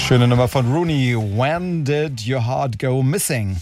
Schöne Nummer von Rooney. When did your heart go missing?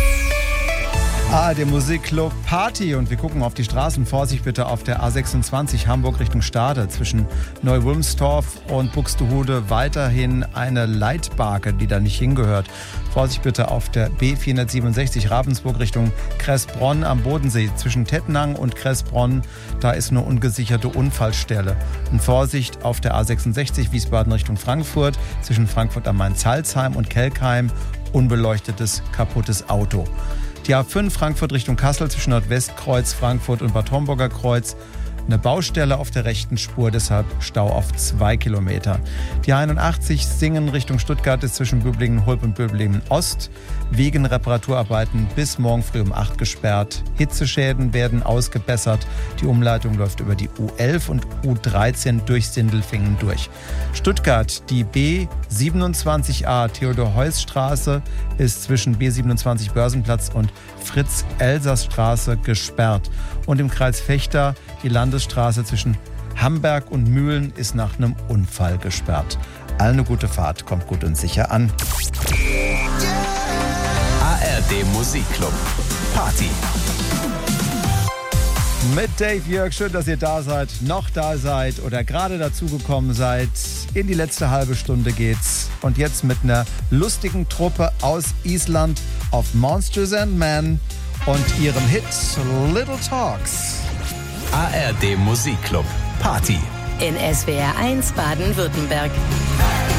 Der Musikclub Party und wir gucken auf die Straßen. Vorsicht bitte auf der A26 Hamburg Richtung Stade zwischen Neu-Wilmstorf und Buxtehude weiterhin eine Leitbarke, die da nicht hingehört. Vorsicht bitte auf der B467 Ravensburg Richtung Kressbronn am Bodensee zwischen Tettnang und Kressbronn. Da ist eine ungesicherte Unfallstelle. Und Vorsicht auf der A66 Wiesbaden Richtung Frankfurt zwischen Frankfurt am Main-Salzheim und Kelkheim. Unbeleuchtetes, kaputtes Auto. Die A5 Frankfurt Richtung Kassel zwischen Nordwestkreuz, Frankfurt und Bad Homburger Kreuz. Eine Baustelle auf der rechten Spur, deshalb Stau auf 2 Kilometer. Die 81 Singen Richtung Stuttgart ist zwischen Böblingen-Hulb und Böblingen-Ost wegen Reparaturarbeiten bis morgen früh um 8 gesperrt. Hitzeschäden werden ausgebessert. Die Umleitung läuft über die U11 und U13 durch Sindelfingen durch. Stuttgart, die B27a Theodor-Heuss-Straße ist zwischen B27 Börsenplatz und Fritz-Elsass-Straße gesperrt. Und im Kreis Vechta die Landesstraße zwischen Hamberg und Mühlen ist nach einem Unfall gesperrt. Allen eine gute Fahrt, kommt gut und sicher an. ARD Musikclub Party. Mit Dave Jörg, schön, dass ihr da seid, noch da seid oder gerade dazugekommen seid. In die letzte halbe Stunde geht's. Und jetzt mit einer lustigen Truppe aus Island auf Monsters and Men und ihrem Hit Little Talks. ARD Musikclub Party in SWR 1 Baden-Württemberg.